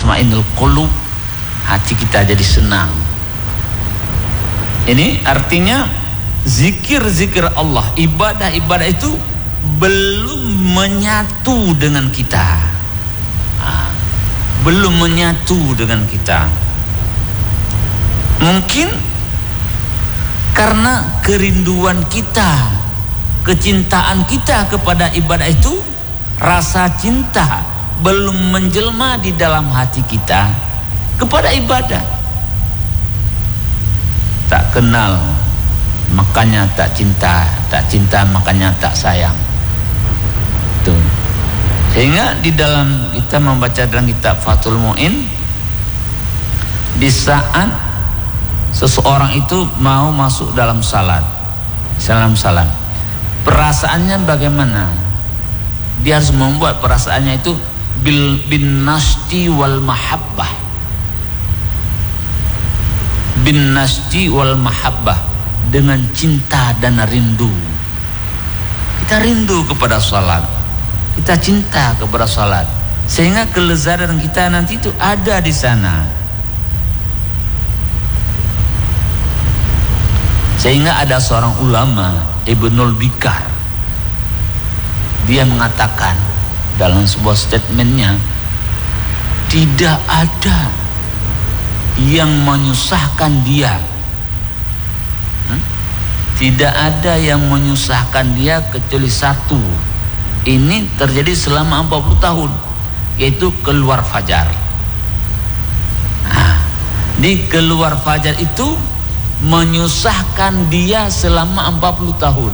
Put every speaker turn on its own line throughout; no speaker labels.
tatma'innul qulub, hati kita jadi senang. Ini artinya zikir-zikir Allah, ibadah-ibadah itu belum menyatu dengan kita, belum menyatu dengan kita. Mungkin karena kerinduan kita, kecintaan kita kepada ibadah itu, rasa cinta belum menjelma di dalam hati kita kepada ibadah. Tak kenal makanya tak cinta, tak cinta makanya tak sayang. Tuh. Sehingga di dalam kita membaca dalam kitab Fathul Mu'in, di saat seseorang itu mau masuk dalam salat, perasaannya bagaimana? Dia harus membuat perasaannya itu bin nasti wal mahabbah, bin nasti wal mahabbah, dengan cinta dan rindu. Kita rindu kepada salat, kita cinta kepada salat, sehingga kelezatan kita nanti itu ada di sana. Sehingga ada seorang ulama, Ibnul Bikar, dia mengatakan dalam sebuah statementnya, tidak ada yang menyusahkan dia, tidak ada yang menyusahkan dia kecuali satu. Ini terjadi selama 40 tahun, yaitu keluar fajar. Di keluar fajar itu menyusahkan dia selama 40 tahun.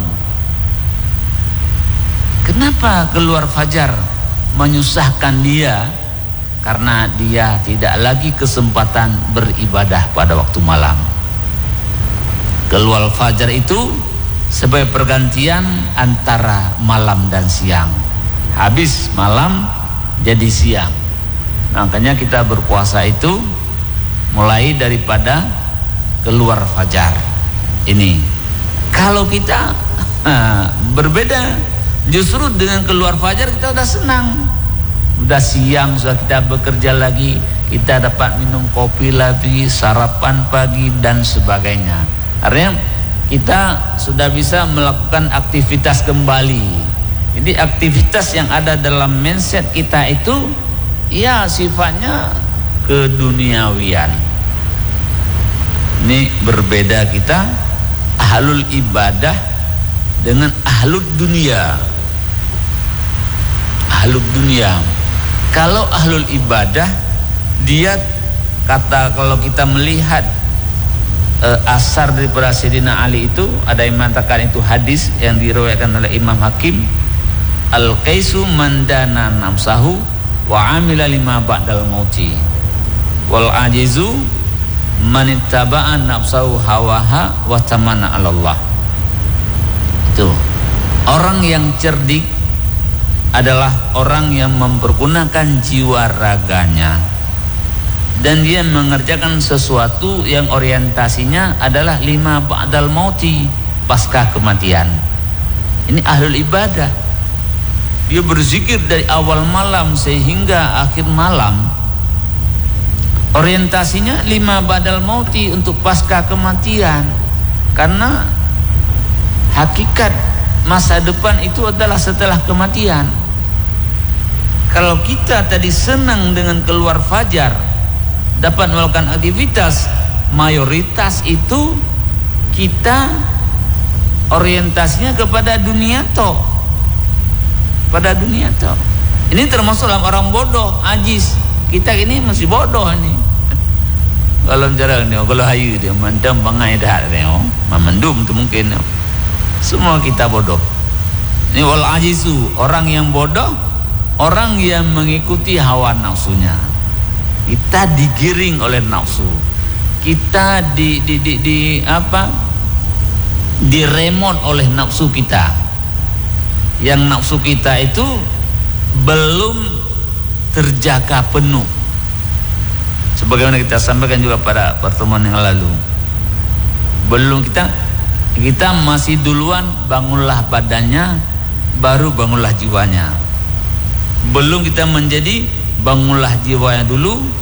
Kenapa keluar fajar menyusahkan dia? Karena dia tidak lagi kesempatan beribadah pada waktu malam. Keluar fajar itu sebagai pergantian antara malam dan siang. Habis malam jadi siang. Makanya kita berpuasa itu mulai daripada keluar fajar. Ini kalau kita berbeda, justru dengan keluar fajar kita udah senang. Udah siang, sudah kita bekerja lagi, kita dapat minum kopi lagi, sarapan pagi dan sebagainya. Artinya kita sudah bisa melakukan aktivitas kembali. Jadi aktivitas yang ada dalam mindset kita itu ya sifatnya keduniawian. Ini berbeda kita, ahlul ibadah dengan ahlud dunia. Ahlud dunia. Kalau ahlul ibadah, dia kata, kalau kita melihat asar daripada Sayyidina Ali itu, ada yang mengatakan itu hadis yang diriwayatkan oleh Imam Hakim, al-qaisu mandana nafsahu wa amila lima ba'dal mauti wal ajizu manittaba'a nafsahu hawaha wa tamana 'ala Allah. Itu orang yang cerdik adalah orang yang mempergunakan jiwa raganya dan dia mengerjakan sesuatu yang orientasinya adalah lima ba'dal mauti, pasca kematian. Ini ahlul ibadah. Dia berzikir dari awal malam sehingga akhir malam. Orientasinya lima ba'dal mauti, untuk pasca kematian. Karena hakikat masa depan itu adalah setelah kematian. Kalau kita tadi senang dengan keluar fajar, dapat melakukan aktivitas, mayoritas itu kita orientasinya kepada dunia toh, pada dunia toh. Ini termasuk dalam orang bodoh, ajis. Kita ini masih bodoh ini. Kalau jarang ni, kalau hayu dia mandam bangai dah dia, memendum tu mungkin. Semua kita bodoh. Ini wal ajizu, orang yang bodoh, orang yang mengikuti hawa nafsunya. Kita digiring oleh nafsu. Kita diremot oleh nafsu kita. Yang nafsu kita itu belum terjaga penuh. Sebagaimana kita sampaikan juga pada pertemuan yang lalu. Belum kita masih duluan bangunlah badannya, baru bangunlah jiwanya. Belum kita menjadi bangunlah jiwanya dulu,